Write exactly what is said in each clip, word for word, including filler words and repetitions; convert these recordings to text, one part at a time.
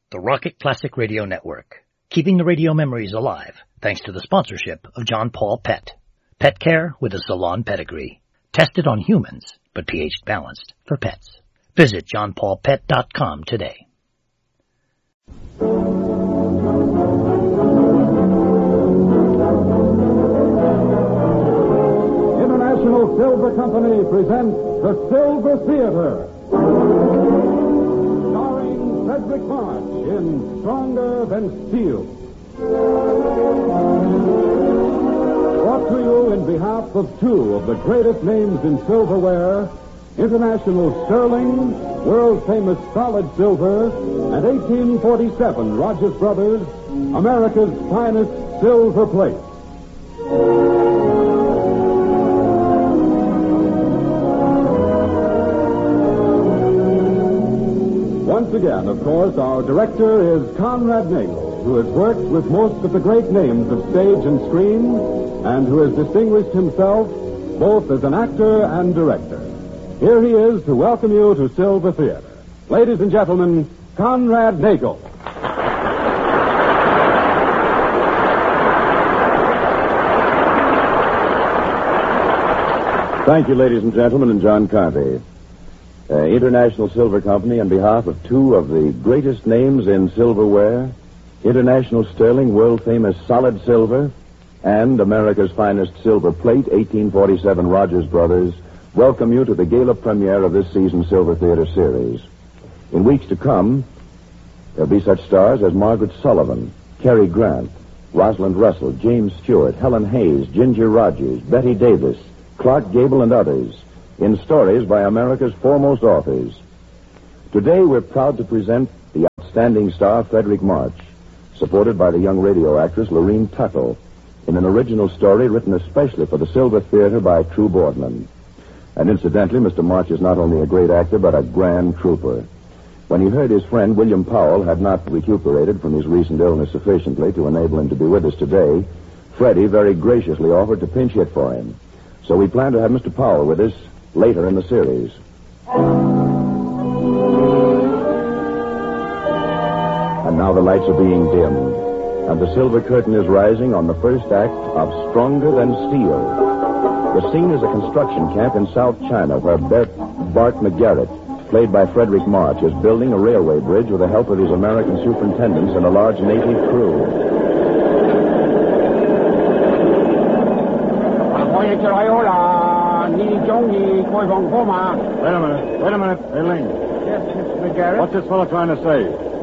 the Rocket Classic Radio Network, keeping the radio memories alive thanks to the sponsorship of John Paul Pet. Pet care with a salon pedigree. Tested on humans, but pH balanced for pets. Visit john paul pet dot com today. International Silver Company presents The Silver Theater. Starring Frederick March in Stronger Than Steel. Brought to you in behalf of two of the greatest names in silverware, International Sterling, world-famous solid silver, and eighteen forty-seven Rogers Brothers, America's finest silver plate. Once again, of course, our director is Conrad Nagel, who has worked with most of the great names of stage and screen, and who has distinguished himself both as an actor and director. Here he is to welcome you to Silver Theater. Ladies and gentlemen, Conrad Nagel. Thank you, ladies and gentlemen, and John Conte. Uh, International Silver Company, on behalf of two of the greatest names in silverware, International Sterling, world-famous solid silver, and America's finest silver plate, eighteen forty-seven Rogers Brothers, welcome you to the gala premiere of this season's Silver Theater series. In weeks to come, there'll be such stars as Margaret Sullivan, Cary Grant, Rosalind Russell, James Stewart, Helen Hayes, Ginger Rogers, Betty Davis, Clark Gable, and others, in stories by America's foremost authors. Today, we're proud to present the outstanding star Frederick March, supported by the young radio actress Lorene Tuttle, in an original story written especially for the Silver Theater by True Boardman. And incidentally, Mister March is not only a great actor, but a grand trooper. When he heard his friend William Powell had not recuperated from his recent illness sufficiently to enable him to be with us today, Freddie very graciously offered to pinch hit for him. So we plan to have Mister Powell with us later in the series. And now the lights are being dimmed, and the silver curtain is rising on the first act of Stronger Than Steel. The scene is a construction camp in South China where Bert, Bart McGarrett, played by Frederick March, is building a railway bridge with the help of his American superintendents and a large native crew. Wait a minute. Wait a minute. Hey, Ling. Yes, Mister McGarrett. What's this fellow trying to say?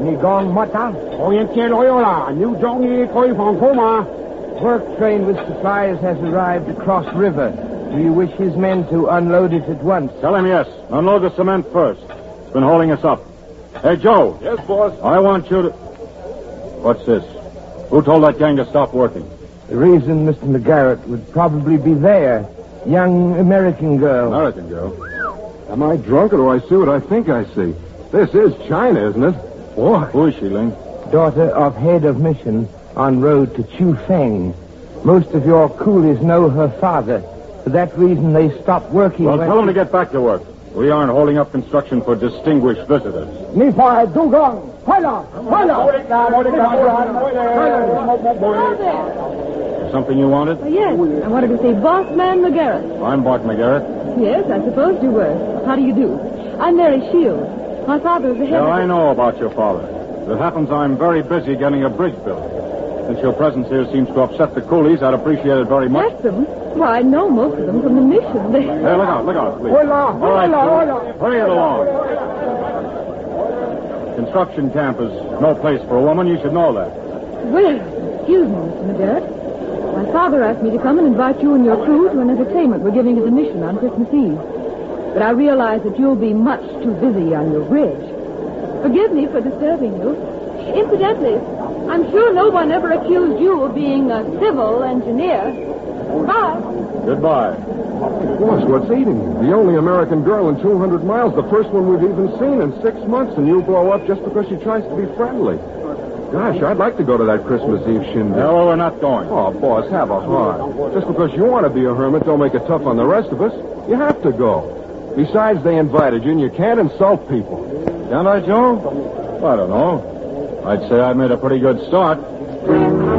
Work train with supplies has arrived across river. Do you wish his men to unload it at once? Tell him yes. Unload the cement first. It's been holding us up. Hey, Joe. Yes, boss? I want you to... What's this? Who told that gang to stop working? The reason Mister McGarrett would probably be there. Young American girl. American girl? Am I drunk or do I see what I think I see? This is China, isn't it? Boy. Who is she, Ling? Daughter of head of mission en route to Chufeng. Most of your coolies know her father. For that reason, they stopped working. Well, tell them to get back to work. We aren't holding up construction for distinguished visitors. Something you wanted? Oh, yes. I wanted to say Boss Man McGarrett. I'm Bart McGarrett. Yes, I supposed you were. How do you do? I'm Mary Shields. My father is the head Yeah, of... I know about your father. It happens I'm very busy getting a bridge built. Since your presence here seems to upset the coolies, I'd appreciate it very much. Upset them? Why, I know most of them from the mission. They... Hey, look out, look out, please. All right, Sue. Hurry it along. Construction camp is no place for a woman. You should know that. Well, excuse me, Mister McGarrett. My father asked me to come and invite you and your crew to an entertainment we're giving at the mission on Christmas Eve. But I realize that you'll be much too busy on your bridge. Forgive me for disturbing you. Incidentally, I'm sure no one ever accused you of being a civil engineer. Bye. Goodbye. Boss, what's eating you? The only American girl in two hundred miles, the first one we've even seen in six months, and you blow up just because she tries to be friendly. Gosh, I'd like to go to that Christmas Eve shindig. No, well, we're not going. Oh, boss, have a heart. Just because you want to be a hermit don't make it tough on the rest of us. You have to go. Besides, they invited you, and you can't insult people. Can I, Joe? I don't know. I'd say I made a pretty good start.